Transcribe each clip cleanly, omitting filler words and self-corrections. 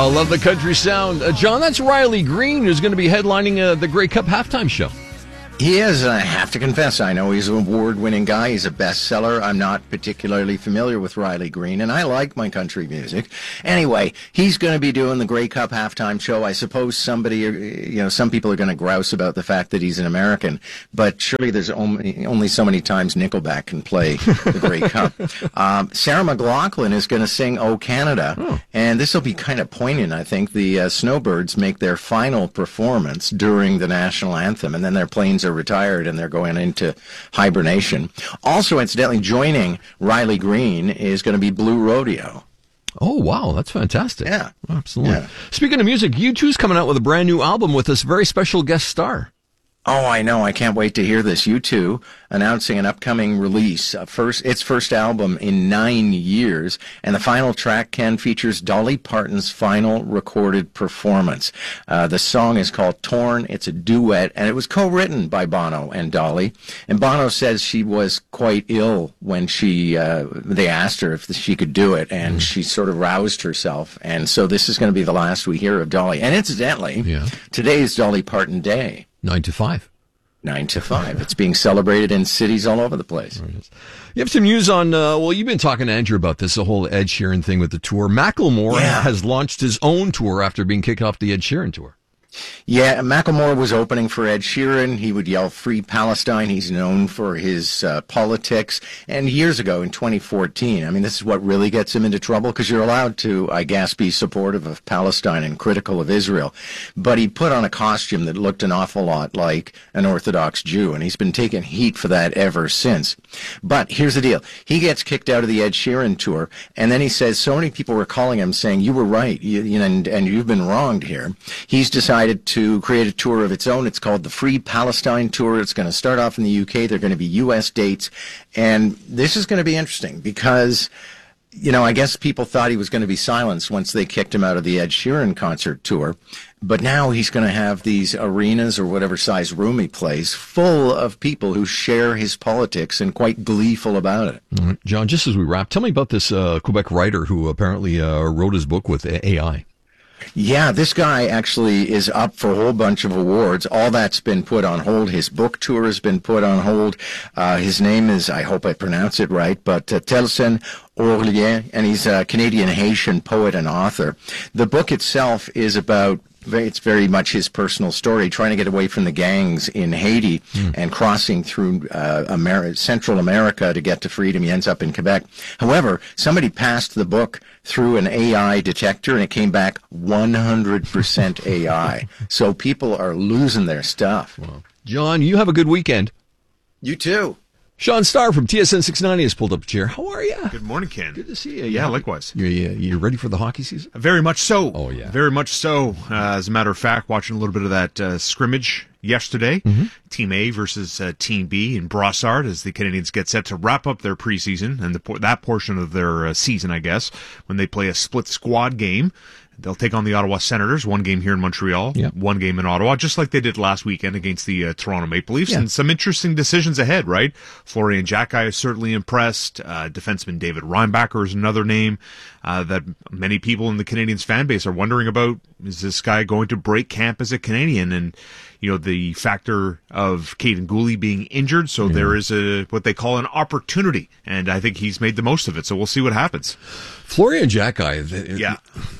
Love the country sound. John, that's Riley Green, who's going to be headlining the Grey Cup halftime show. He is, and I have to confess, I know he's an award-winning guy. He's a bestseller. I'm not particularly familiar with Riley Green, and I like my country music. Anyway, he's going to be doing the Grey Cup halftime show. I suppose some people are going to grouse about the fact that he's an American, but surely there's only so many times Nickelback can play the Grey Cup. Sarah McLachlan is going to sing "O Canada," and this will be kind of poignant, I think. The Snowbirds make their final performance during the national anthem, and then their planes are retired and they're going into hibernation. Also, incidentally, joining Riley Green is going to be Blue Rodeo. Oh, wow. That's fantastic. Yeah. Absolutely. Yeah. Speaking of music, U2's coming out with a brand new album with this very special guest star. Oh, I know. I can't wait to hear this. U2 announcing an upcoming release, its first album in 9 years, and the final track, Ken, features Dolly Parton's final recorded performance. The song is called Torn. It's a duet, and it was co-written by Bono and Dolly. And Bono says she was quite ill when they asked her if she could do it, and she sort of roused herself. And so this is going to be the last we hear of Dolly. And incidentally, today is Dolly Parton Day. 9 to 5. 9 to 5. It's being celebrated in cities all over the place. You have some news on, you've been talking to Andrew about this, the whole Ed Sheeran thing with the tour. Macklemore has launched his own tour after being kicked off the Ed Sheeran tour. Yeah, Macklemore was opening for Ed Sheeran. He would yell "Free Palestine." He's known for his politics. And years ago, in 2014, I mean, this is what really gets him into trouble, because you're allowed to, I guess, be supportive of Palestine and critical of Israel. But he put on a costume that looked an awful lot like an Orthodox Jew, and he's been taking heat for that ever since. But here's the deal. He gets kicked out of the Ed Sheeran tour, and then he says so many people were calling him saying, "You were right, and you've been wronged here." He's decided to create a tour of its own. It's called the Free Palestine Tour. It's going to start off in the UK. They're going to be US dates. And this is going to be interesting because, I guess people thought he was going to be silenced once they kicked him out of the Ed Sheeran concert tour. But now he's going to have these arenas, or whatever size room he plays, full of people who share his politics and quite gleeful about it. All right. John, just as we wrap, tell me about this Quebec writer who apparently wrote his book with AI. Yeah, this guy actually is up for a whole bunch of awards. All that's been put on hold. His book tour has been put on hold. His name is, I hope I pronounce it right, but Telsen Orlien, and he's a Canadian-Haitian poet and author. The book itself is it's very much his personal story, trying to get away from the gangs in Haiti and crossing through Central America to get to freedom. He ends up in Quebec. However, somebody passed the book through an AI detector, and it came back 100% AI. So people are losing their stuff. Wow. John, you have a good weekend. You too. Sean Starr from TSN 690 has pulled up a chair. How are you? Good morning, Ken. Good to see you. Yeah, likewise. You ready for the hockey season? Very much so. Oh, yeah. Very much so. As a matter of fact, watching a little bit of that scrimmage yesterday, Team A versus Team B in Brossard, as the Canadians get set to wrap up their preseason and that portion of their season, I guess, when they play a split squad game. They'll take on the Ottawa Senators, one game here in Montreal, one game in Ottawa, just like they did last weekend against the Toronto Maple Leafs. And some interesting decisions ahead, right? Florian Jacki is certainly impressed. Defenseman David Reinbacher is another name that many people in the Canadiens fan base are wondering about. Is this guy going to break camp as a Canadian? And, the factor of Caden Gooley being injured, so there is what they call an opportunity, and I think he's made the most of it, so we'll see what happens. Florian Jacki,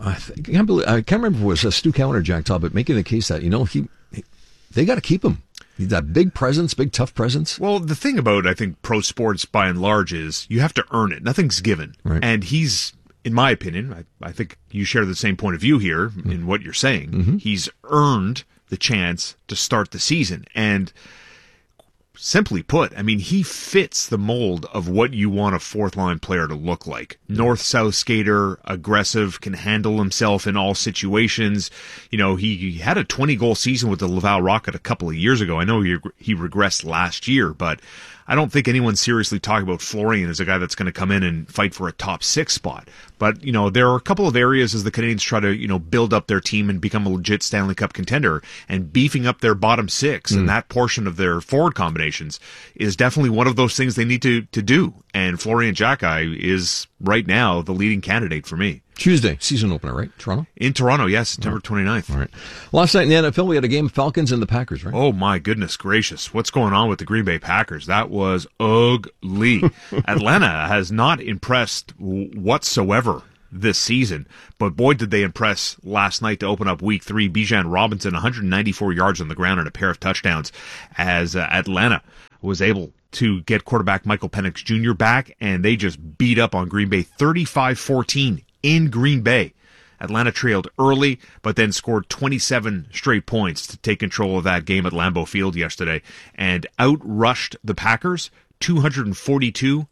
I can't remember if it was Stu Cowan or Jack Talbot making the case that, they got to keep him. He's that big presence, big tough presence. Well, the thing about, I think, pro sports by and large is you have to earn it. Nothing's given. Right. And he's, in my opinion, I think you share the same point of view here in what you're saying. He's earned the chance to start the season. And simply put, I mean, he fits the mold of what you want a fourth-line player to look like. North-south skater, aggressive, can handle himself in all situations. He had a 20-goal season with the Laval Rocket a couple of years ago. I know he regressed last year, but I don't think anyone's seriously talking about Florian as a guy that's going to come in and fight for a top 6 spot. But, there are a couple of areas as the Canadians try to, build up their team and become a legit Stanley Cup contender, and beefing up their bottom 6 and that portion of their forward combinations is definitely one of those things they need to do. And Florian Jacki is right now the leading candidate for me. Tuesday, season opener, right? Toronto? In Toronto, yes, September 29th. All right. Last night in the NFL, we had a game of Falcons and the Packers, right? Oh, my goodness gracious. What's going on with the Green Bay Packers? That was ugly. Atlanta has not impressed whatsoever this season, but boy, did they impress last night to open up Week 3. Bijan Robinson, 194 yards on the ground and a pair of touchdowns as Atlanta was able to get quarterback Michael Penix Jr. back, and they just beat up on Green Bay 35-14 in Green Bay. Atlanta trailed early, but then scored 27 straight points to take control of that game at Lambeau Field yesterday and outrushed the Packers 242-17.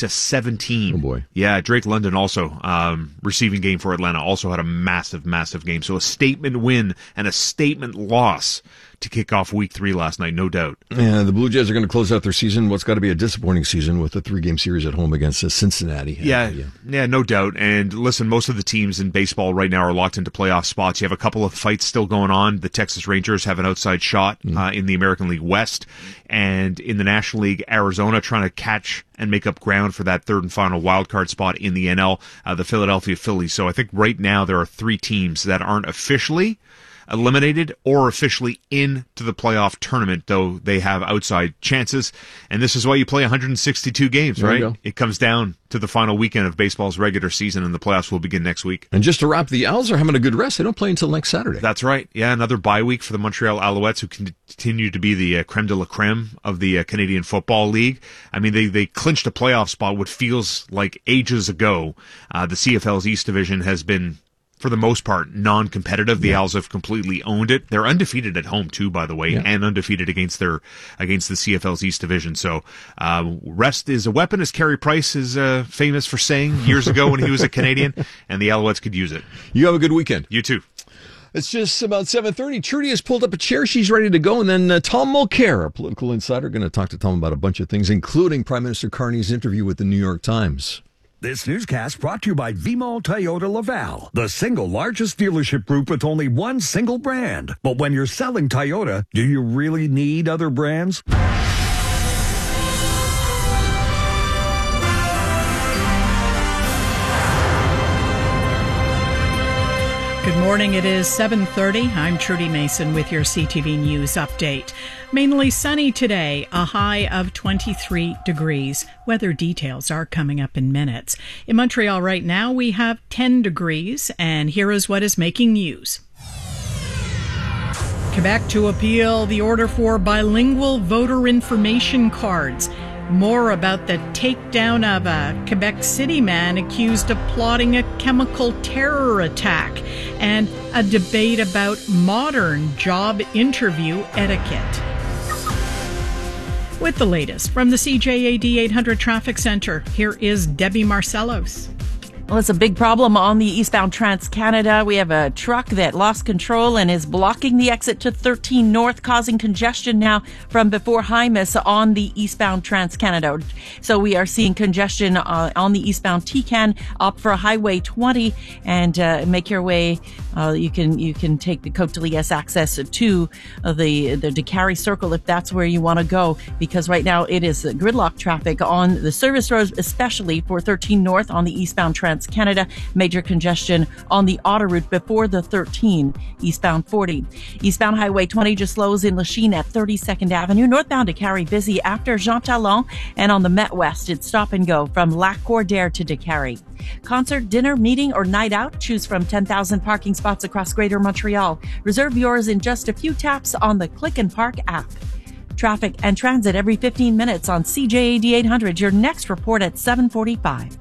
Oh boy. Yeah, Drake London also, receiving game for Atlanta, also had a massive, massive game. So a statement win and a statement loss to kick off Week 3 last night, no doubt. Yeah, the Blue Jays are going to close out their season, what's got to be a disappointing season, with a 3-game series at home against Cincinnati. Yeah, no doubt. And listen, most of the teams in baseball right now are locked into playoff spots. You have a couple of fights still going on. The Texas Rangers have an outside shot in the American League West. And in the National League, Arizona trying to catch and make up ground for that third and final wildcard spot in the NL, the Philadelphia Phillies. So I think right now there are 3 teams that aren't officially eliminated or officially into the playoff tournament, though they have outside chances. And this is why you play 162 games, right? It comes down to the final weekend of baseball's regular season, and the playoffs will begin next week. And just to wrap, the Owls are having a good rest. They don't play until next Saturday. That's right. Yeah, another bye week for the Montreal Alouettes, who continue to be the creme de la creme of the Canadian Football League. I mean, they clinched a playoff spot what feels like ages ago. The CFL's East Division has been, for the most part, non-competitive. The Owls have completely owned it. They're undefeated at home too, by the way, and undefeated against the CFL's East Division. So rest is a weapon, as Carey Price is famous for saying years ago when he was a Canadian, and the Alouettes could use it. You have a good weekend. You too. It's just about 7:30. Trudy has pulled up a chair. She's ready to go. And then Tom Mulcair, our political insider, going to talk to Tom about a bunch of things, including Prime Minister Carney's interview with the New York Times. This newscast brought to you by Vimall Toyota Laval, the single largest dealership group with only one single brand. But when you're selling Toyota, do you really need other brands? Good morning. It is 7:30. I'm Trudy Mason with your CTV News update. Mainly sunny today, a high of 23 degrees. Weather details are coming up in minutes. In Montreal right now, we have 10 degrees, and here is what is making news. Quebec to appeal the order for bilingual voter information cards. More about the takedown of a Quebec City man accused of plotting a chemical terror attack, and a debate about modern job interview etiquette. With the latest from the CJAD 800 Traffic Center, here is Debbie Marcellos. Well, it's a big problem on the eastbound Trans-Canada. We have a truck that lost control and is blocking the exit to 13 North, causing congestion now from before Hymas on the eastbound Trans-Canada. So we are seeing congestion on the eastbound TCAN up for Highway 20, and make your way. You can take the Côte-de-Liesse access to the DeCarry Circle if that's where you want to go, because right now it is gridlock traffic on the service roads, especially for 13 North on the eastbound Trans-Canada. Major congestion on the autoroute before the 13 eastbound 40. Eastbound Highway 20 just slows in Lachine at 32nd Avenue. Northbound DeCarry busy after Jean Talon, and on the Met West it's stop and go from Lac Cordaire to DeCarry. Concert, dinner, meeting, or night out? Choose from 10,000 parking spots across Greater Montreal. Reserve yours in just a few taps on the Click and Park app. Traffic and transit every 15 minutes on CJAD 800. Your next report at 7:45.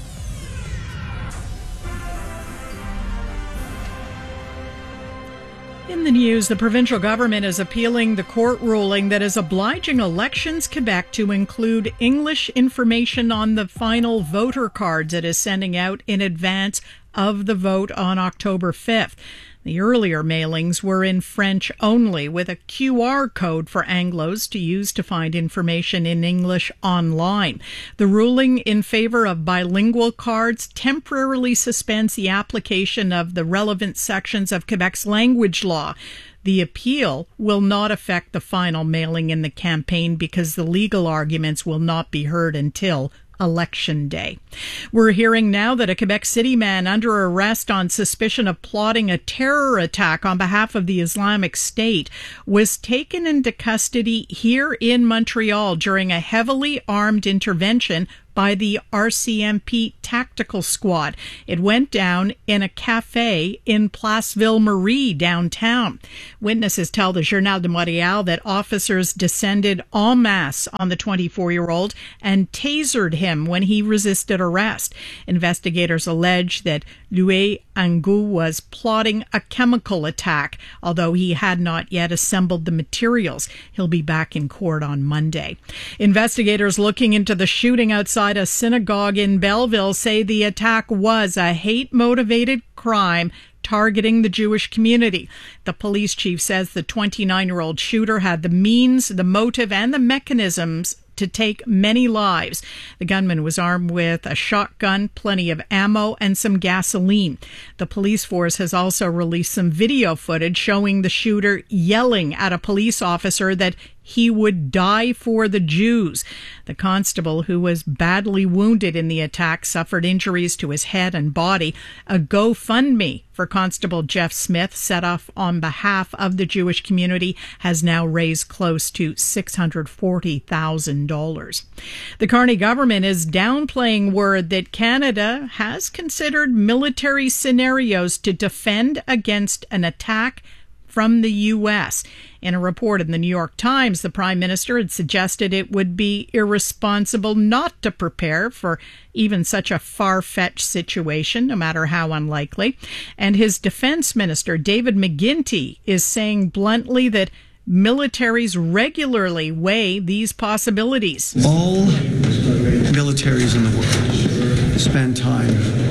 In the news, the provincial government is appealing the court ruling that is obliging Elections Quebec to include English information on the final voter cards it is sending out in advance of the vote on October 5th. The earlier mailings were in French only, with a QR code for Anglos to use to find information in English online. The ruling in favor of bilingual cards temporarily suspends the application of the relevant sections of Quebec's language law. The appeal will not affect the final mailing in the campaign because the legal arguments will not be heard until Election Day. We're hearing now that a Quebec City man under arrest on suspicion of plotting a terror attack on behalf of the Islamic State was taken into custody here in Montreal during a heavily armed intervention by the RCMP Tactical Squad. It went down in a cafe in Place Ville-Marie downtown. Witnesses tell the Journal de Montréal that officers descended en masse on the 24-year-old and tasered him when he resisted arrest. Investigators allege that Louis Angou was plotting a chemical attack, although he had not yet assembled the materials. He'll be back in court on Monday. Investigators looking into the shooting outside a synagogue in Belleville say the attack was a hate-motivated crime targeting the Jewish community. The police chief says the 29-year-old shooter had the means, the motive, and the mechanisms to take many lives. The gunman was armed with a shotgun, plenty of ammo, and some gasoline. The police force has also released some video footage showing the shooter yelling at a police officer that he would die for the Jews. The constable, who was badly wounded in the attack, suffered injuries to his head and body. A GoFundMe for Constable Jeff Smith, set off on behalf of the Jewish community, has now raised close to $640,000. The Carney government is downplaying word that Canada has considered military scenarios to defend against an attack from the U.S. In a report in the New York Times, the Prime Minister had suggested it would be irresponsible not to prepare for even such a far-fetched situation, no matter how unlikely. And his Defense Minister, David McGuinty, is saying bluntly that militaries regularly weigh these possibilities. All militaries in the world spend time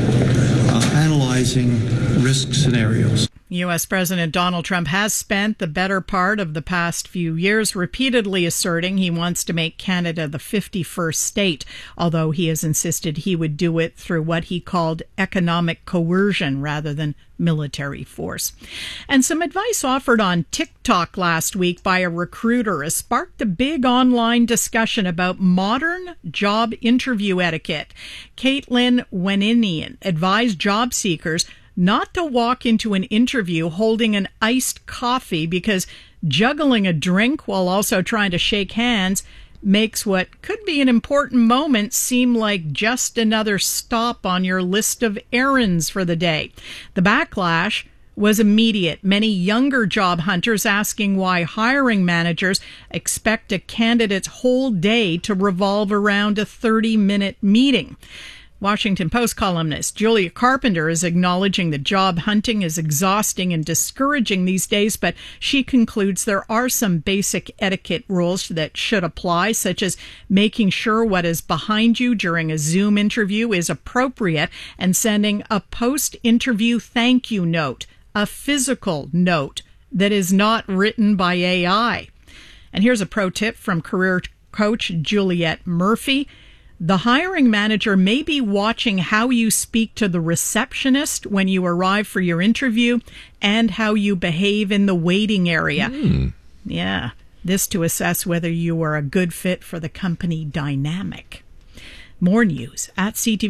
analyzing risk scenarios. U.S. President Donald Trump has spent the better part of the past few years repeatedly asserting he wants to make Canada the 51st state, although he has insisted he would do it through what he called economic coercion rather than military force. And some advice offered on TikTok last week by a recruiter has sparked a big online discussion about modern job interview etiquette. Caitlin Weninian advised job seekers not to walk into an interview holding an iced coffee because juggling a drink while also trying to shake hands makes what could be an important moment seem like just another stop on your list of errands for the day. The backlash was immediate. Many younger job hunters asking why hiring managers expect a candidate's whole day to revolve around a 30-minute meeting. Washington Post columnist Julia Carpenter is acknowledging that job hunting is exhausting and discouraging these days, but she concludes there are some basic etiquette rules that should apply, such as making sure what is behind you during a Zoom interview is appropriate and sending a post-interview thank you note, a physical note that is not written by AI. And here's a pro tip from career coach Juliette Murphy. The hiring manager may be watching how you speak to the receptionist when you arrive for your interview and how you behave in the waiting area. Yeah, this to assess whether you are a good fit for the company dynamic. More news at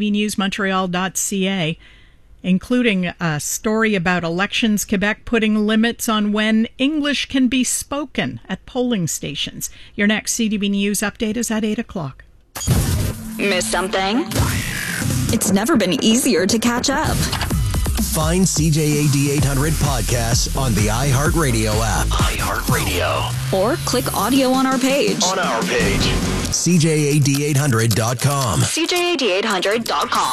ctvnewsmontreal.ca, including a story about Elections Quebec putting limits on when English can be spoken at polling stations. Your next CTV News update is at 8 o'clock. Miss something? It's never been easier to catch up. Find CJAD 800 podcasts on the iHeartRadio app. iHeartRadio. Or click audio on our page. CJAD800.com. CJAD800.com.